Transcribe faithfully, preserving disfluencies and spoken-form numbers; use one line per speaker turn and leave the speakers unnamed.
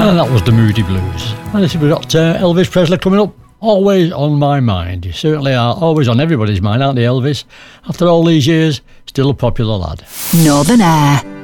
And that was the Moody Blues. And this, we've got uh, Elvis Presley coming up. Always on my mind. You certainly are. Always on everybody's mind, aren't they, Elvis? After all these years, still a popular lad.
Northern Air.